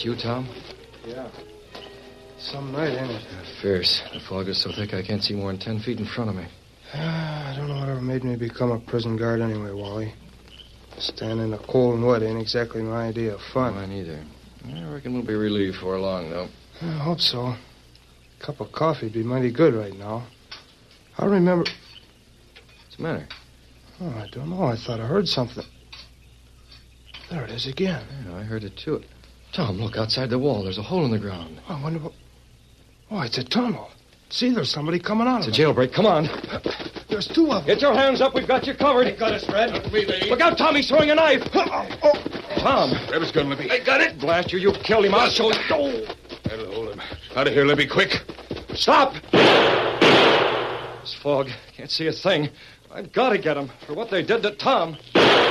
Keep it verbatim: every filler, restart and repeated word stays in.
That you, Tom? Yeah. Some night, ain't it? Uh, fierce. The fog is so thick I can't see more than ten feet in front of me. Uh, I don't know whatever made me become a prison guard anyway, Wally. Standing in the cold and wet ain't exactly my idea of fun. Mine either. I reckon we'll be relieved for long, though. I hope so. A cup of coffee'd be mighty good right now. I remember... What's the matter? Oh, I don't know. I thought I heard something. There it is again. Yeah, I heard it, too. Tom, look, outside the wall. There's a hole in the ground. I wonder what... Oh, it's a tunnel. See, there's somebody coming out it's of it. It's a jailbreak. Come on. There's two of them. Get your hands up. We've got you covered. They got us, Fred. Look out, Tom. He's throwing a knife. Oh, oh. Tom. Grab his gun, Libby. I got it. Blast you. You killed him. I'll show you. Oh. That'll hold him. Out of here, Libby, quick. Stop. This fog. Can't see a thing. I've got to get him for what they did to Tom.